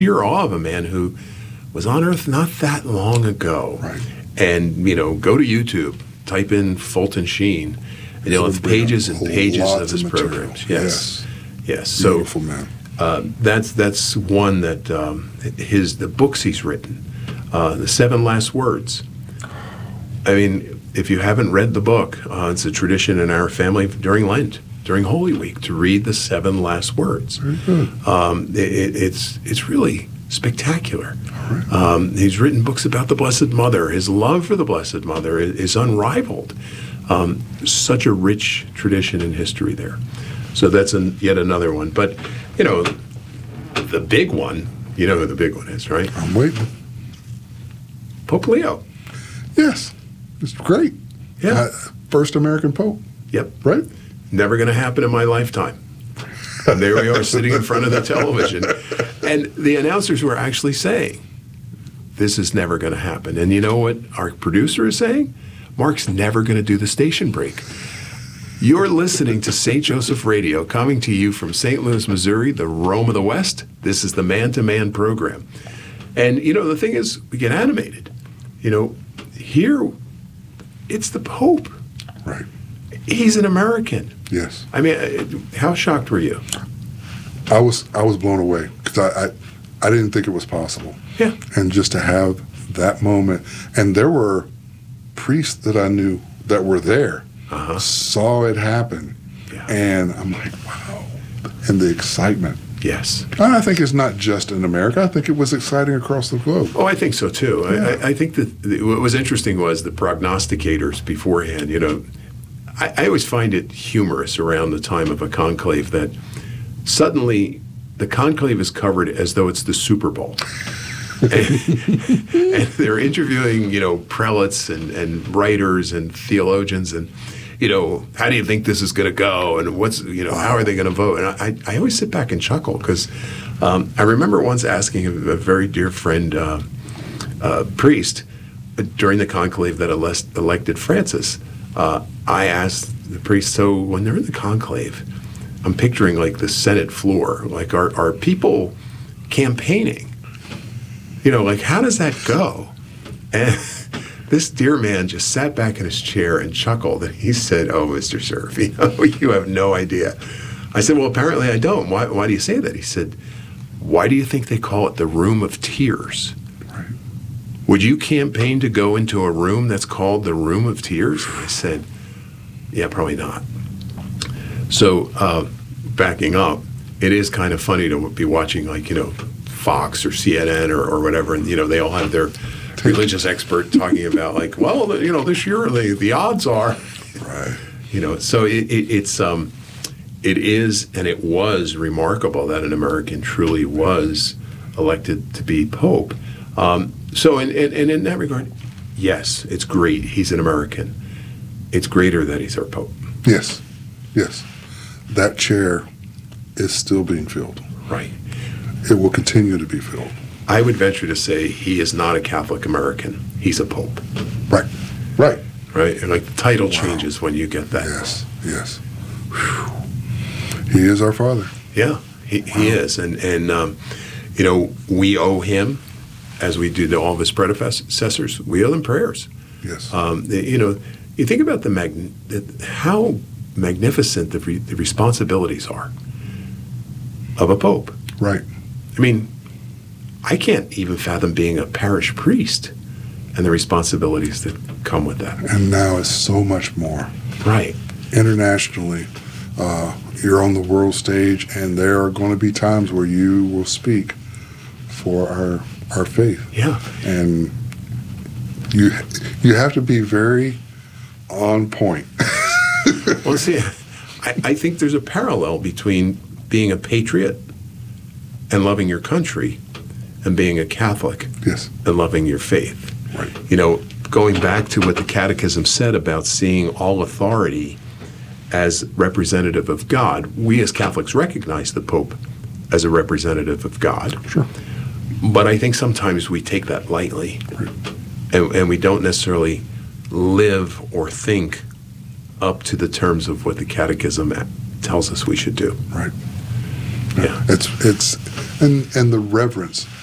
You're awe of a man who was on Earth not that long ago. Right. And, go to YouTube, type in Fulton Sheen, and you'll have pages and pages of his programs. Yes. So beautiful man. That's one that the books he's written, The 7 Last Words. I mean, if you haven't read the book, it's a tradition in our family during Lent, during Holy Week, to read the 7 Last Words. Very good. It's really spectacular. Right. He's written books about the Blessed Mother. His love for the Blessed Mother is unrivaled. Such a rich tradition in history there. So that's yet another one. But, the big one, you know who the big one is, right? I'm waiting. Pope Leo. Yes. It's great. Yeah. First American Pope. Yep. Right? Never going to happen in my lifetime. And there we are sitting in front of the television. And the announcers were actually saying, this is never going to happen. And you know what our producer is saying? Mark's never going to do the station break. You're listening to St. Joseph Radio, coming to you from St. Louis, Missouri, the Rome of the West. This is the Man-to-Man program. And, the thing is, we get animated. Here, it's the Pope. Right. He's an American. Yes. I mean, how shocked were you? I was blown away because I didn't think it was possible. Yeah. And just to have that moment, and there were priests that I knew that were there, saw it happen, and I'm like, wow. And the excitement. Yes. And I think it's not just in America. I think it was exciting across the globe. Oh, I think so too. Yeah. I think that what was interesting was the prognosticators beforehand. I always find it humorous around the time of a conclave that suddenly the conclave is covered as though it's the Super Bowl. and they're interviewing, prelates and writers and theologians and, how do you think this is going to go? And how are they going to vote? And I always sit back and chuckle because I remember once asking a very dear friend, priest, during the conclave that elected Francis, I asked the priest, so when they're in the conclave, I'm picturing like the Senate floor, like are people campaigning? How does that go? And this dear man just sat back in his chair and chuckled, and he said, oh, Mr. Cerf, you have no idea. I said, well, apparently I don't. Why do you say that? He said, why do you think they call it the room of tears? Right. Would you campaign to go into a room that's called the room of tears? And I said, yeah, probably not. So backing up, it is kind of funny to be watching Fox or CNN or whatever, and they all have their religious expert talking about this year the odds are, right. So it is and it was remarkable that an American truly was elected to be Pope. So in that regard, yes, it's great. He's an American. It's greater that he's our Pope. Yes. That chair is still being filled. Right. It will continue to be filled. I would venture to say he is not a Catholic American. He's a Pope. Right. And the title changes when you get that. Yes. Whew. He is our Father. Yeah, he is. And we owe him, as we do to all of his predecessors, we owe them prayers. Yes. You think about how magnificent the responsibilities are of a Pope. Right. I mean, I can't even fathom being a parish priest and the responsibilities that come with that. And now it's so much more. Right. Internationally, you're on the world stage, and there are going to be times where you will speak for our faith. Yeah. And you have to be very on point. Well, see, I think there's a parallel between being a patriot and loving your country and being a Catholic and loving your faith. Right. Going back to what the Catechism said about seeing all authority as representative of God, we as Catholics recognize the Pope as a representative of God. Sure. But I think sometimes we take that lightly, right. and we don't necessarily live or think up to the terms of what the Catechism tells us we should do. Right. Yeah. It's and the reverence